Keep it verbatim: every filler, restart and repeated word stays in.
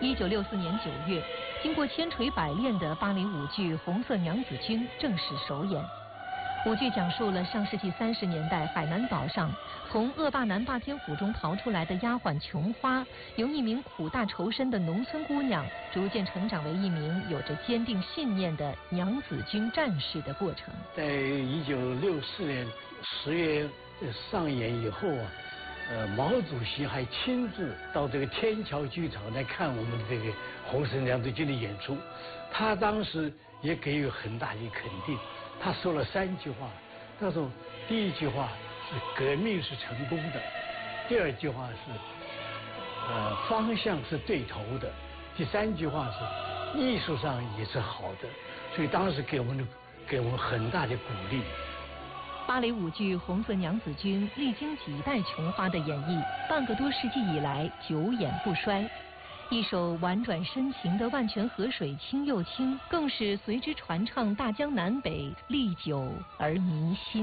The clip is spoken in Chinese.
一九六四年九月，经过千锤百炼的芭蕾舞剧《红色娘子军》正式首演。舞剧讲述了上世纪三十年代海南岛上从恶霸南霸天府中逃出来的丫鬟琼花，由一名苦大仇深的农村姑娘，逐渐成长为一名有着坚定信念的娘子军战士的过程。 在一九六四年十月上演以后啊，呃，毛主席还亲自到这个天桥剧场来看我们的这个《红色娘子军》的演出，他当时也给予很大的肯定。他说了三句话，他说第一句话是革命是成功的，第二句话是呃方向是对头的，第三句话是艺术上也是好的，所以当时给我们的给我们很大的鼓励。 芭蕾舞剧《红色娘子军》历经几代琼花的演绎，半个多世纪以来久演不衰。一首婉转深情的《万泉河水清又清》，更是随之传唱大江南北，历久而弥新。